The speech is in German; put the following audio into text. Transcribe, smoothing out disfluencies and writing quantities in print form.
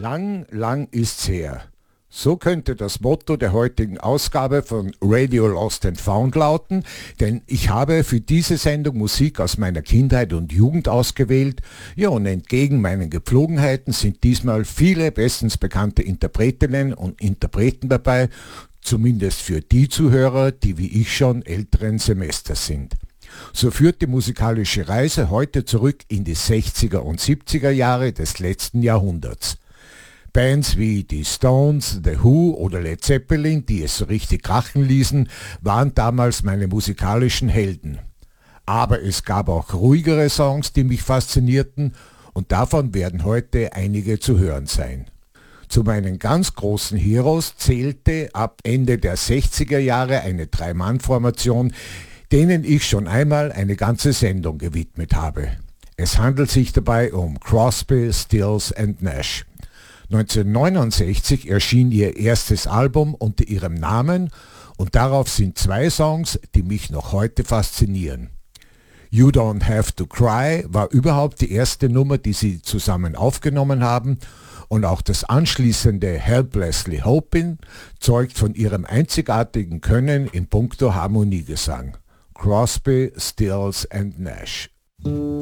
Lang, lang ist's her. So könnte das Motto der heutigen Ausgabe von Radio Lost and Found lauten, denn ich habe für diese Sendung Musik aus meiner Kindheit und Jugend ausgewählt. Ja, und entgegen meinen Gepflogenheiten sind diesmal viele bestens bekannte Interpretinnen und Interpreten dabei, zumindest für die Zuhörer, die wie ich schon älteren Semesters sind. So führt die musikalische Reise heute zurück in die 60er und 70er Jahre des letzten Jahrhunderts. Bands wie die Stones, The Who oder Led Zeppelin, die es so richtig krachen ließen, waren damals meine musikalischen Helden. Aber es gab auch ruhigere Songs, die mich faszinierten, und davon werden heute einige zu hören sein. Zu meinen ganz großen Heroes zählte ab Ende der 60er Jahre eine Drei-Mann-Formation, denen ich schon einmal eine ganze Sendung gewidmet habe. Es handelt sich dabei um Crosby, Stills and Nash. 1969 erschien ihr erstes Album unter ihrem Namen und darauf sind zwei Songs, die mich noch heute faszinieren. You Don't Have to Cry war überhaupt die erste Nummer, die sie zusammen aufgenommen haben, und auch das anschließende Helplessly Hoping zeugt von ihrem einzigartigen Können in puncto Harmoniegesang. Crosby, Stills and Nash.